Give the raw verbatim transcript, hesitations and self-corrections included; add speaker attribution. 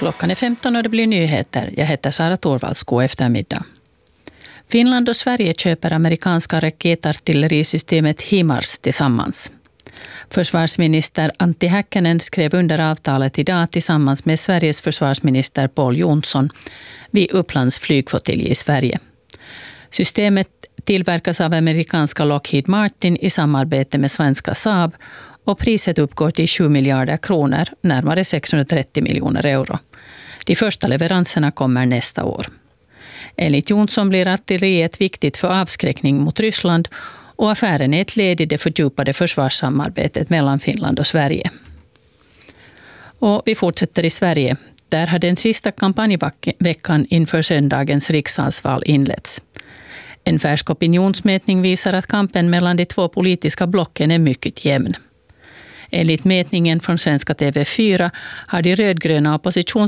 Speaker 1: Klockan är femton och det blir nyheter. Jag heter Sara Torvalds. God eftermiddag. Finland och Sverige köper amerikanska raketartillerisystemet HIMARS tillsammans. Försvarsminister Antti Häkkänen skrev under avtalet idag tillsammans med Sveriges försvarsminister Pål Jonsson vid Upplands flygflottilj i Sverige. Systemet tillverkas av amerikanska Lockheed Martin i samarbete med svenska Saab och priset uppgår till sju miljarder kronor, närmare sexhundratrettio miljoner euro. De första leveranserna kommer nästa år. Enligt Jonsson blir artilleriet viktigt för avskräckning mot Ryssland och affären är ett led i det fördjupade försvarssamarbetet mellan Finland och Sverige. Och vi fortsätter i Sverige. Där har den sista kampanjveckan inför söndagens riksdagsval inletts. En färsk opinionsmätning visar att kampen mellan de två politiska blocken är mycket jämn. Enligt mätningen från Svenska T V fyra har de rödgröna oppositions